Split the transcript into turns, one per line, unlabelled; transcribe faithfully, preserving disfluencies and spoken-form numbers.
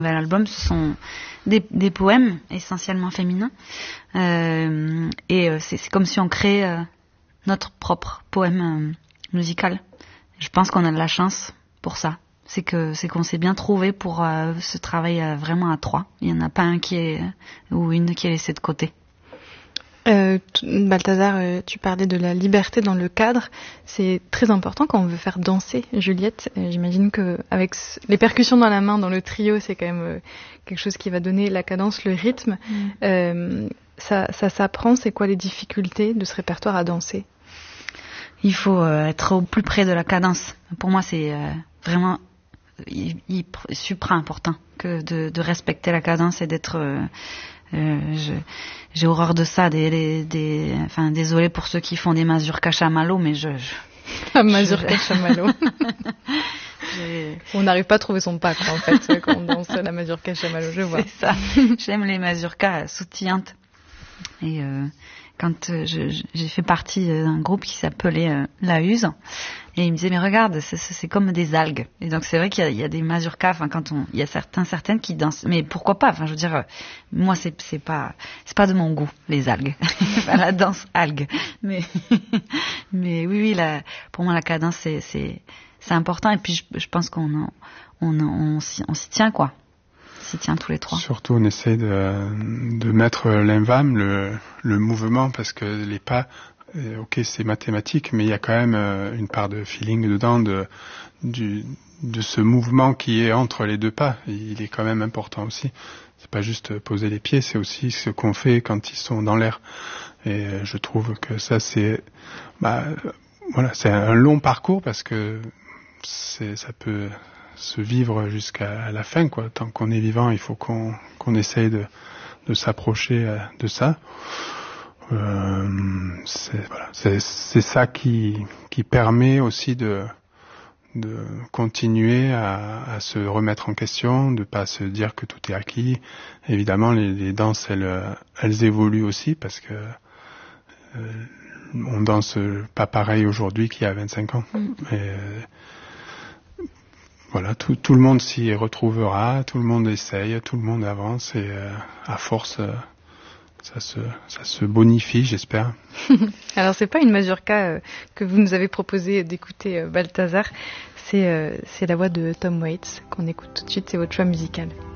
L'album, ce sont des, des poèmes essentiellement féminins. Euh, et c'est, c'est comme si on créait euh, notre propre poème euh, musical. Je pense qu'on a de la chance pour ça. C'est, que, c'est qu'on s'est bien trouvé pour euh, ce travail euh, vraiment à trois. Il n'y en a pas un qui est, ou une qui est laissée de côté.
Euh, Balthazar, euh, tu parlais de la liberté dans le cadre. C'est très important quand on veut faire danser Juliette. Euh, j'imagine que avec les percussions dans la main, dans le trio, c'est quand même euh, quelque chose qui va donner la cadence, le rythme. Mm. Euh, ça, ça s'apprend. C'est quoi les difficultés de ce répertoire à danser ?
Il faut euh, être au plus près de la cadence. Pour moi, c'est euh, vraiment il, il, supra important que de, de respecter la cadence et d'être... Euh, Euh, je, j'ai horreur de ça, des, des, des, enfin, désolé pour ceux qui font des mazurkas chamallow, mais je, je
la mazurka chamallow. On n'arrive pas à trouver son pas, quoi, en fait, quand on danse la mazurka chamallow, je vois.
C'est ça. J'aime les mazurkas sautillantes. Et euh, quand euh, je, j'ai fait partie d'un groupe qui s'appelait euh, La Use, et il me disait mais regarde, c'est, c'est comme des algues. Et donc c'est vrai qu'il y a, il y a des mazurkas, enfin quand on, il y a certains certaines qui dansent, mais pourquoi pas. Enfin je veux dire, moi c'est c'est pas c'est pas de mon goût les algues, enfin, la danse algue. Mais mais oui oui la, pour moi la cadence c'est c'est c'est important et puis je, je pense qu'on en, on on, on, s'y, on s'y tient quoi. S'y tient tous les trois.
Surtout, on essaie de, de mettre l'invame, le, le mouvement, parce que les pas, ok, c'est mathématique, mais il y a quand même une part de feeling dedans, de, du, de ce mouvement qui est entre les deux pas. Il est quand même important aussi. C'est pas juste poser les pieds, c'est aussi ce qu'on fait quand ils sont dans l'air. Et je trouve que ça, c'est, bah, voilà, c'est un long parcours parce que c'est, ça peut se vivre jusqu'à la fin, quoi. Tant qu'on est vivant, il faut qu'on, qu'on essaye de, de s'approcher de ça. Euh, c'est, voilà, c'est, c'est ça qui, qui permet aussi de, de continuer à, à se remettre en question, de pas se dire que tout est acquis. Évidemment, les, les danses, elles, elles évoluent aussi parce que euh, on danse pas pareil aujourd'hui qu'il y a vingt-cinq ans. Mm. Et, euh, Voilà, tout, tout le monde s'y retrouvera, tout le monde essaye, tout le monde avance et euh, à force, euh, ça se, ça se bonifie, j'espère.
Alors c'est pas une mazurka euh, que vous nous avez proposé d'écouter, euh, Balthazar, c'est, euh, c'est la voix de Tom Waits qu'on écoute tout de suite, c'est votre choix musical.